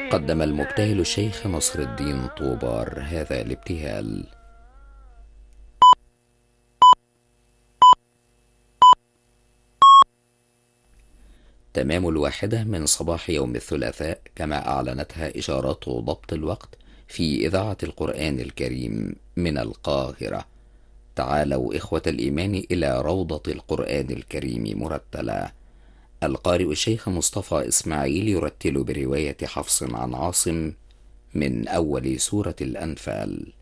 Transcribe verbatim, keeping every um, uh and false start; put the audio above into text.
قدم المبتهل الشيخ نصر الدين طوبار هذا الابتهال. تمام الواحدة من صباح يوم الثلاثاء، كما أعلنتها إشارات ضبط الوقت في إذاعة القرآن الكريم من القاهرة. تعالوا إخوة الإيمان إلى روضة القرآن الكريم مرتلا. القارئ الشيخ مصطفى إسماعيل يرتل برواية حفص عن عاصم من أول سورة الأنفال.